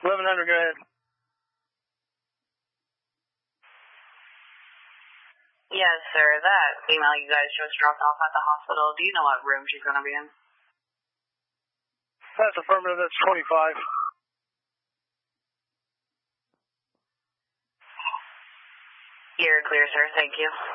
1100, go ahead. Yes, sir. That female you guys just dropped off at the hospital, do you know what room she's going to be in? That's affirmative. That's 25. You're clear, sir. Thank you.